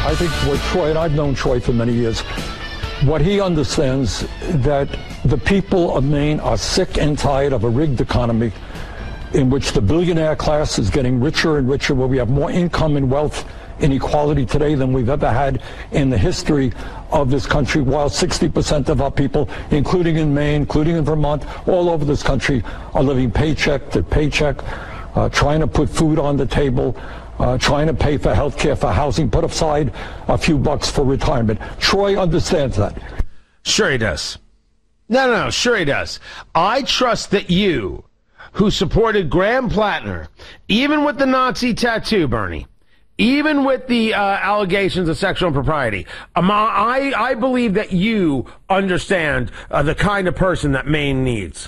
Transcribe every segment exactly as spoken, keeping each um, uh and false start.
I think what Troy, and I've known Troy for many years, what he understands that the people of Maine are sick and tired of a rigged economy in which the billionaire class is getting richer and richer, where we have more income and wealth inequality today than we've ever had in the history of this country, while sixty percent of our people, including in Maine, including in Vermont, all over this country, are living paycheck to paycheck, uh, trying to put food on the table, uh, trying to pay for health care, for housing, put aside a few bucks for retirement. Troy understands that. Sure he does. No, no, no, sure he does. I trust that you, who supported Graham Plattner, even with the Nazi tattoo, Bernie, even with the uh, allegations of sexual impropriety, um, I, I believe that you understand uh, the kind of person that Maine needs.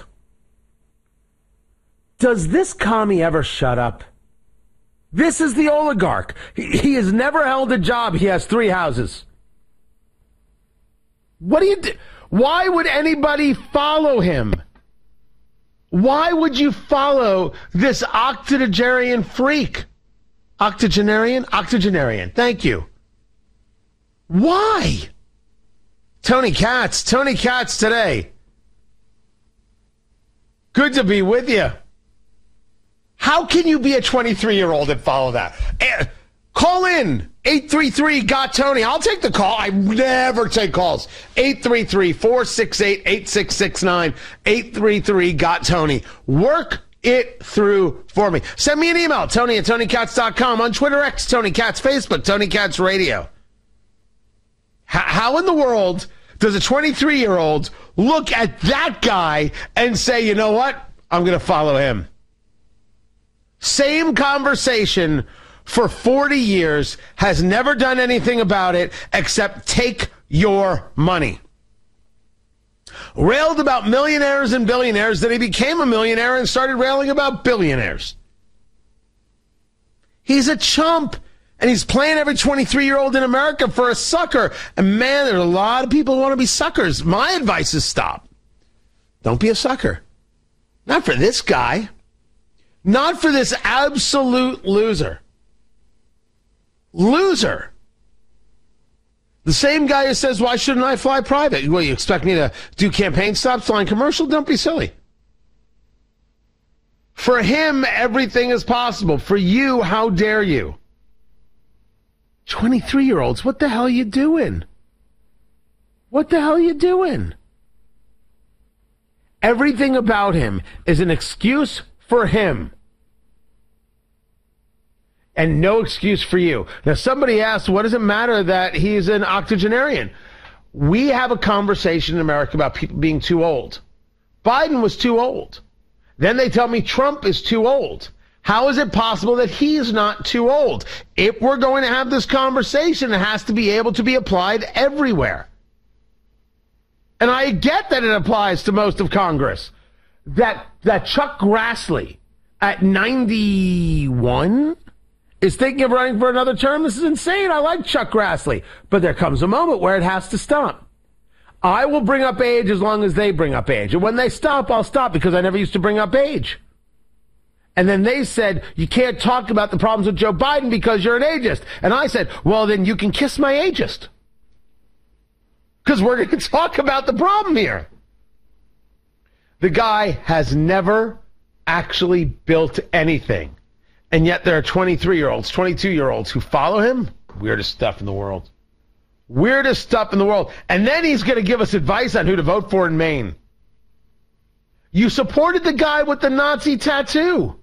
Does this commie ever shut up? This is the oligarch. He, he has never held a job. He has three houses. What do you do? Why would anybody follow him? Why would you follow this octogenarian freak? Octogenarian? Octogenarian. Thank you. Why? Tony Katz. Tony Katz today. Good to be with you. How can you be a twenty-three-year-old and follow that? Eh, call in. eight three three, G O T Tony. I'll take the call. I never take calls. eight three three, four six eight, eight six six nine. eight three three, G O T Tony. Work it through for me. Send me an email, Tony at Tony Katz dot com. On Twitter X, Tony Katz. Facebook, Tony Katz Radio. H- how in the world does a twenty-three-year-old look at that guy and say, you know what? I'm going to follow him. Same conversation for forty years, has never done anything about it except take your money. Railed about millionaires and billionaires, then he became a millionaire and started railing about billionaires. He's a chump, and he's playing every twenty-three-year-old in America for a sucker. And man, there are a lot of people who want to be suckers. My advice is stop. Don't be a sucker. Not for this guy. Not for this absolute loser. Loser. The same guy who says, why shouldn't I fly private? What, you expect me to do campaign stops flying commercial? Don't be silly. For him, everything is possible. For you, how dare you? twenty-three-year-olds, what the hell are you doing? What the hell are you doing? Everything about him is an excuse for him. And no excuse for you. Now, somebody asked, what does it matter that he's an octogenarian? We have a conversation in America about people being too old. Biden was too old. Then they tell me Trump is too old. How is it possible that he's not too old? If we're going to have this conversation, it has to be able to be applied everywhere. And I get that it applies to most of Congress. That, that Chuck Grassley at ninety-one is thinking of running for another term. This is insane. I like Chuck Grassley. But there comes a moment where it has to stop. I will bring up age as long as they bring up age. And when they stop, I'll stop because I never used to bring up age. And then they said, you can't talk about the problems with Joe Biden because you're an ageist. And I said, well, then you can kiss my ageist. Because we're going to talk about the problem here. The guy has never actually built anything. And yet there are twenty-three-year-olds, twenty-two-year-olds who follow him. Weirdest stuff in the world. Weirdest stuff in the world. And then he's going to give us advice on who to vote for in Maine. You supported the guy with the Nazi tattoo.